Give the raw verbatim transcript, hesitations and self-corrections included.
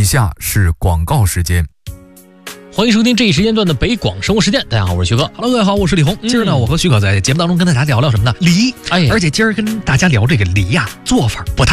下是广告时间。 欢迎收听这一时间段的北广生活实践。大家好，我是徐哥。 Hello， 各位好，我是李红。今儿呢，我和徐哥在节目当中跟大家聊聊什么呢？梨。 哎， 而且今儿跟大家聊这个梨呀、啊，做法不太